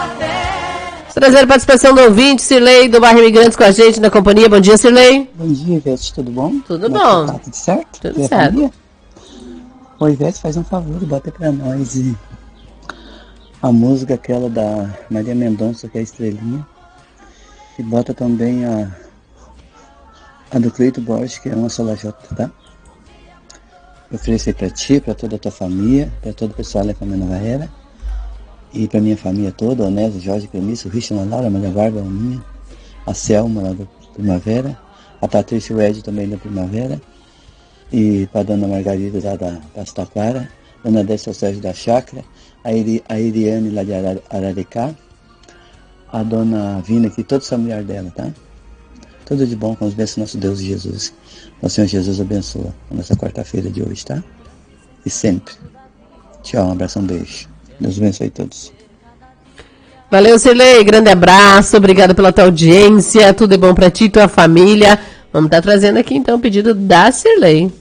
Trazer a participação do ouvinte, Cirlei, do bairro Imigrantes com a gente na companhia. Bom dia, Cirlei. Bom dia, Ivete, tudo bom? Tudo bom. Tá tudo certo? Tudo certo. Ô, Ivete, faz um favor e bota pra nós a música aquela da Maria Mendonça, que é a Estrelinha. E bota também a do Cleito Borges, que é uma Solajota, tá? Eu ofereço pra ti, pra toda a tua família, pra todo o pessoal da Família Nova Era. E para minha família toda, Onésio, Jorge, Clemício, o Richard, a Laura, a Maria Bárbara, a minha, a Selma lá da Primavera, a Patrícia e o Ed também da Primavera, e para a dona Margarida lá da Pasta Clara, a dona Décia Sérgio da Chácara, a Iriane lá de Araricá, a dona Vina aqui, todos os familiares dela, tá? Tudo de bom, com os bênçãos do nosso Deus Jesus. Nosso Senhor Jesus abençoa a nossa quarta-feira de hoje, tá? E sempre. Tchau, um abraço, um beijo. Deus abençoe todos. Valeu, Cirlei. Grande abraço. Obrigado pela tua audiência. Tudo é bom pra ti e tua família. Vamos estar trazendo aqui, então, o pedido da Cirlei.